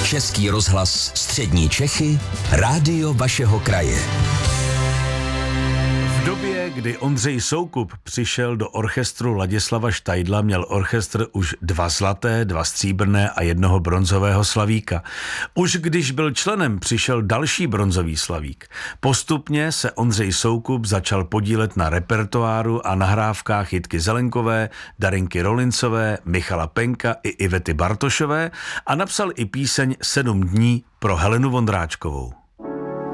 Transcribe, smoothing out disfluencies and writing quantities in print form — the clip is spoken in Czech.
Český rozhlas Střední Čechy, rádio vašeho kraje. V době, kdy Ondřej Soukup přišel do orchestru Ladislava Štajdla, měl orchestr už 2 zlaté, 2 stříbrné a 1 bronzového slavíka. Už když byl členem, přišel další bronzový slavík. Postupně se Ondřej Soukup začal podílet na repertoáru a nahrávkách Jitky Zelenkové, Darinky Rolincové, Michala Penka i Ivety Bartošové a napsal i píseň 7 dní pro Helenu Vondráčkovou.